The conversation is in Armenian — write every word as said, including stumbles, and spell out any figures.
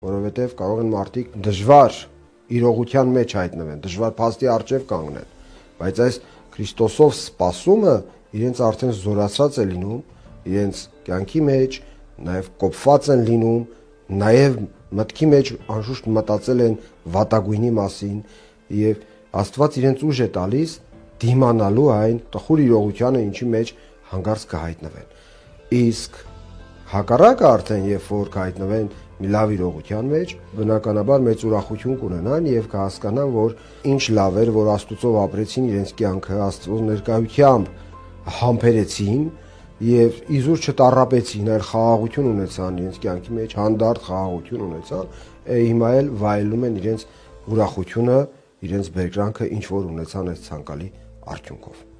որովհետև կարող են մարդիկ դժվար իրողության մեջ հայտնվեն, դժվար փաստի առջև կանգնեն, բայց այս Քրիստոսով սպասումը իրենց արդեն զորացած է լինում, իրենց կյանքի մեջ նաև կոփված են լինում, նաև մտքի մեջ անշուշտ մտածել են վատագույնի մասին եւ Աստված իրենց ուժ է տալիս դիմանալու այն տխուր իրողությանը, ինչի մեջ հանգարց կհայտնվեն։ Իսկ հակառակը արդեն երբ որ կհայտնվեն մի լավ իրողության մեջ, բնականաբար մեծ ուրախություն կունենան եւ կհասկանան, որ ինչ լավ էր, որ Աստծով ապրեցին իրենց կյանքը, Աստծո ներկայությամբ համբերեցին եւ իզուր չտառապեցին, այլ խաղաղություն ունեցան իրենց կյանքի մեջ, հանդարտ խաղաղություն ունեցան, հիմա էլ վայելում են իրենց ուրախությունը, իրենց բերկրանքը, ինչ որ ունեցան այս ցանկալի արդյունքով։